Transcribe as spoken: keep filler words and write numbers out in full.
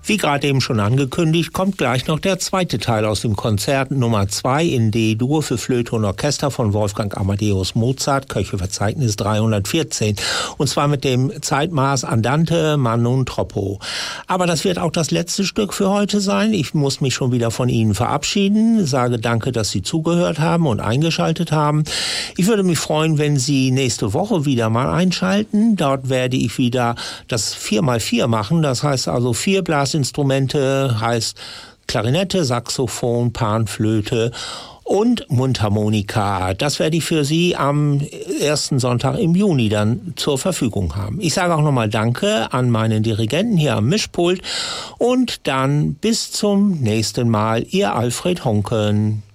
Wie gerade eben schon angekündigt, kommt gleich noch der zweite Teil aus dem Konzert Nummer zwei in D-Dur für Flöte und Orchester von Wolfgang Amadeus Mozart, Köchelverzeichnis dreihundertvierzehn. Und zwar mit dem Zeitmaß Andante ma non troppo. Aber das wird auch das letzte Stück für heute sein. Ich muss mich schon wieder von Ihnen verabschieden. Sage danke, dass Sie zugehört haben und eingeschaltet haben. Ich würde mich freuen, wenn Sie nächste Woche wieder mal einschalten. Dort werde ich wieder das vier mal vier machen. Das heißt also vier Blasinstrumente, heißt Klarinette, Saxophon, Panflöte und Mundharmonika. Das werde ich für Sie am ersten Sonntag im Juni dann zur Verfügung haben. Ich sage auch nochmal Danke an meinen Dirigenten hier am Mischpult und dann bis zum nächsten Mal, Ihr Alfred Honken.